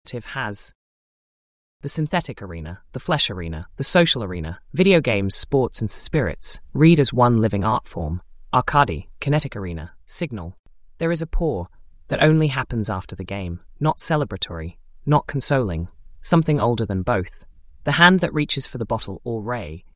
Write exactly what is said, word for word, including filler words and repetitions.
narrative has the synthetic arena, the flesh arena, the social arena, video games, sports, and spirits, read as one living art form, arcade, kinetic arena, signal. There is a pour that only happens after the game, not celebratory, not consoling, something older than both. The hand that reaches for the bottle or ray